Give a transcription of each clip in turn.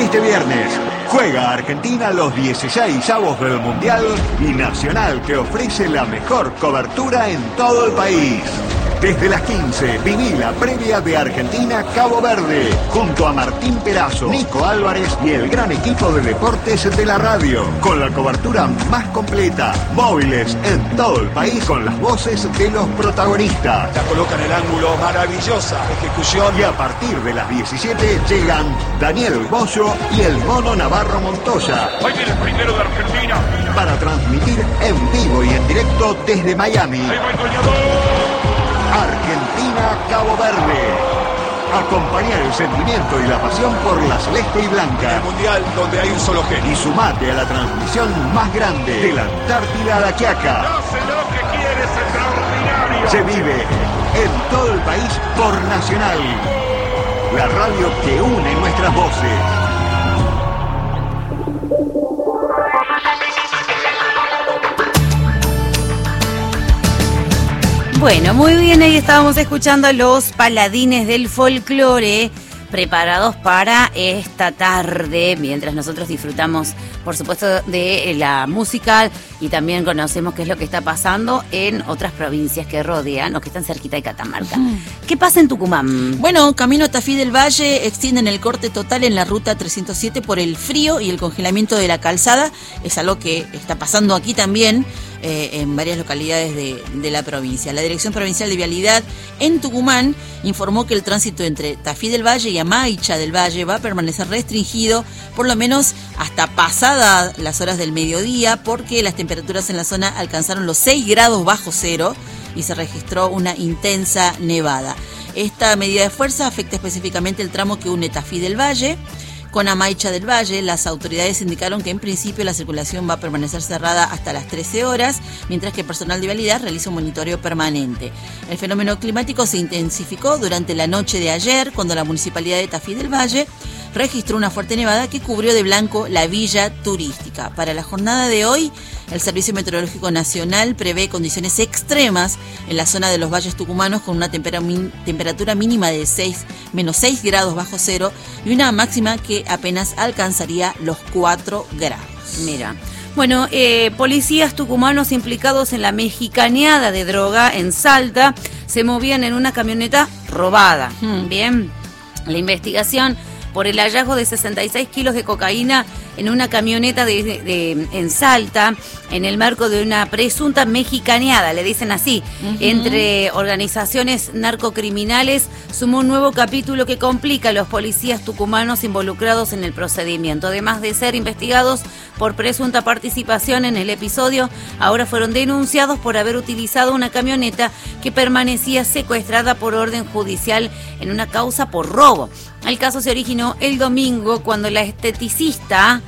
Este viernes juega Argentina los 16avos del Mundial y Nacional te ofrece la mejor cobertura en todo el país. Desde las 15, viví la previa de Argentina-Cabo Verde, junto a Martín Perazo, Nico Álvarez y el gran equipo de deportes de la radio, con la cobertura más completa, móviles en todo el país con las voces de los protagonistas. La coloca en el ángulo, maravillosa ejecución. Y a partir de las 17 llegan Daniel Bollo y el Mono Navarro Montoya. Ahí viene el primero de Argentina. Para transmitir en vivo y en directo desde Miami. Ahí va el goleador. Argentina-Cabo Verde. Acompañar el sentimiento y la pasión por la celeste y blanca. El mundial donde hay un solo genio. Y sumate a la transmisión más grande de la Antártida a la Quiaca. Hace lo que quiere, es extraordinario. Se vive en todo el país por Nacional. La radio que une nuestras voces. Bueno, muy bien, ahí estábamos escuchando a los paladines del folclore preparados para esta tarde, mientras nosotros disfrutamos, por supuesto, de la música y también conocemos qué es lo que está pasando en otras provincias que rodean o que están cerquita de Catamarca. ¿Qué pasa en Tucumán? Bueno, camino a Tafí del Valle extienden el corte total en la ruta 307 por el frío y el congelamiento de la calzada. Es algo que está pasando aquí también en varias localidades de la provincia. La Dirección Provincial de Vialidad en Tucumán informó que el tránsito entre Tafí del Valle y Amaicha del Valle va a permanecer restringido por lo menos hasta pasada las horas del mediodía, porque las temperaturas en la zona alcanzaron los 6 grados bajo cero y se registró una intensa nevada. Esta medida de fuerza afecta específicamente el tramo que une Tafí del Valle con Amaicha del Valle. Las autoridades indicaron que en principio la circulación va a permanecer cerrada hasta las 13 horas, mientras que el personal de vialidad realiza un monitoreo permanente. El fenómeno climático se intensificó durante la noche de ayer, cuando la municipalidad de Tafí del Valle registró una fuerte nevada que cubrió de blanco la villa turística. Para la jornada de hoy, el Servicio Meteorológico Nacional prevé condiciones extremas en la zona de los valles tucumanos, con una temperatura mínima de menos 6 grados bajo cero y una máxima que apenas alcanzaría los 4 grados. Mira, bueno, policías tucumanos implicados en la mexicaneada de droga en Salta se movían en una camioneta robada. Bien, la investigación por el hallazgo de 66 kilos de cocaína en una camioneta en Salta, en el marco de una presunta mexicaneada, le dicen así, entre organizaciones narcocriminales, sumó un nuevo capítulo que complica a los policías tucumanos involucrados en el procedimiento. Además de ser investigados por presunta participación en el episodio, ahora fueron denunciados por haber utilizado una camioneta que permanecía secuestrada por orden judicial en una causa por robo. El caso se originó el domingo cuando la esteticista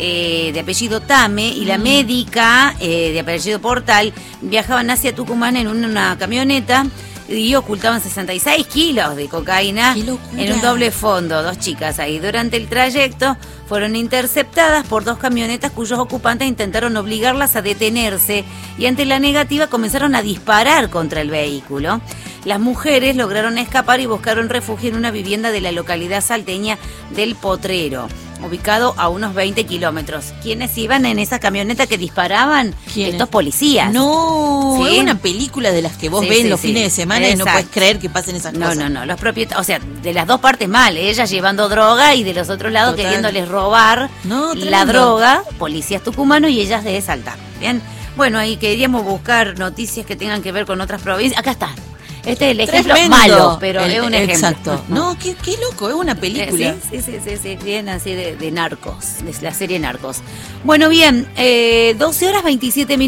de apellido Tame y la médica de apellido Portal viajaban hacia Tucumán en una camioneta y ocultaban 66 kilos de cocaína en un doble fondo. 2 chicas ahí. Durante el trayecto fueron interceptadas por 2 camionetas cuyos ocupantes intentaron obligarlas a detenerse y ante la negativa comenzaron a disparar contra el vehículo. Las mujeres lograron escapar y buscaron refugio en una vivienda de la localidad salteña del Potrero, ubicado a unos 20 kilómetros. ¿Quiénes iban en esa camioneta que disparaban? ¿Quiénes? Estos policías. No, ¿sí? Es una película de las que vos ves los fines de semana. Exacto. Y no puedes creer que pasen esas cosas. No, los propietarios, o sea, de las dos partes mal, ellas llevando droga y de los otros lados queriéndoles robar la droga, policías tucumanos y ellas de Salta. Bien, bueno, ahí queríamos buscar noticias que tengan que ver con otras provincias. Acá está. Este es el ejemplo malo, pero es un ejemplo. Exacto. No, qué loco, es una película. Sí, bien así de Narcos, de la serie Narcos. Bueno, bien, 12 horas 27 minutos.